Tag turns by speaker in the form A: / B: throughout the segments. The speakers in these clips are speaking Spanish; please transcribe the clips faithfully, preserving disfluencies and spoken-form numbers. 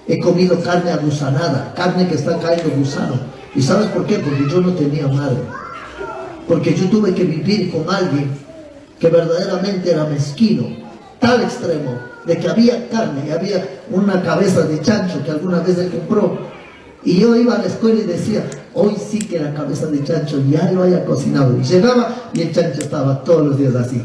A: He comido carne agusanada, carne que está cayendo gusano. ¿Y sabes por qué? Porque yo no tenía madre. Porque yo tuve que vivir con alguien que verdaderamente era mezquino, tal extremo, de que había carne y había una cabeza de chancho que alguna vez él compró. Y yo iba a la escuela y decía, hoy sí que la cabeza de chancho ya lo haya cocinado. Y llegaba y el chancho estaba todos los días así.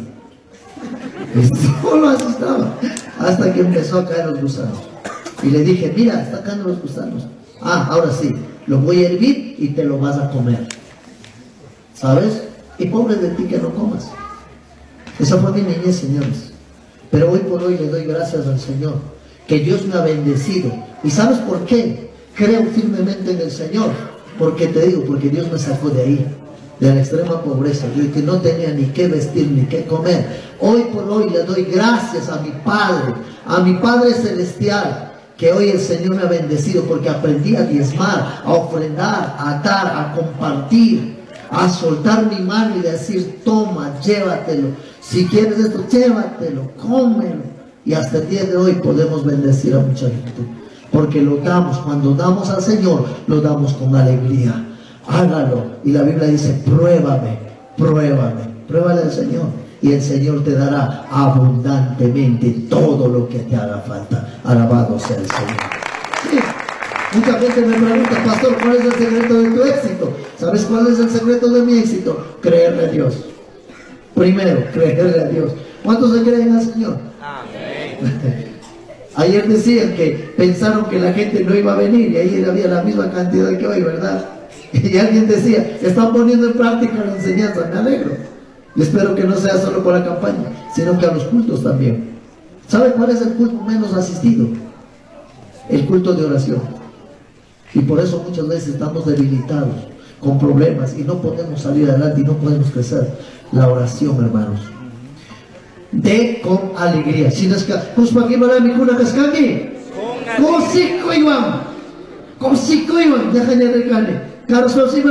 A: Y solo así estaba. Hasta que empezó a caer los gusanos. Y le dije, mira, está cayendo los gusanos. Ah, ahora sí, lo voy a hervir y te lo vas a comer. ¿Sabes? Y pobre de ti que no comas. Esa fue mi niñez, señores. Pero hoy por hoy le doy gracias al Señor, que Dios me ha bendecido. ¿Y sabes por qué? Creo firmemente en el Señor. Porque te digo, porque Dios me sacó de ahí, de la extrema pobreza, yo que no tenía ni qué vestir ni qué comer. Hoy por hoy le doy gracias a mi Padre, a mi Padre Celestial, que hoy el Señor me ha bendecido, porque aprendí a diezmar, a ofrendar, a dar, a compartir, a soltar mi mano y decir, toma, llévatelo. Si quieres esto, llévatelo, cómelo. Y hasta el día de hoy podemos bendecir a mucha gente, porque lo damos, cuando damos al Señor, lo damos con alegría. Hágalo. Y la Biblia dice, pruébame, pruébame, pruébale al Señor, y el Señor te dará abundantemente todo lo que te haga falta. Alabado sea el Señor. Sí. Mucha gente me pregunta, pastor, ¿cuál es el secreto de tu éxito? ¿Sabes cuál es el secreto de mi éxito? Creerle a Dios. Primero, creerle a Dios. ¿Cuántos se creen al Señor? Amén. Ayer decían que pensaron que la gente no iba a venir, y ayer había la misma cantidad que hoy, ¿verdad? Y alguien decía, están poniendo en práctica la enseñanza. Me alegro. Y espero que no sea solo por la campaña, sino que a los cultos también. ¿Sabe cuál es el culto menos asistido? El culto de oración. Y por eso muchas veces estamos debilitados, con problemas, y no podemos salir adelante y no podemos crecer. La oración, hermanos. De con alegría. Si nos ca... Con cinco Iván. Con cinco Iván. Déjale regale. Carlos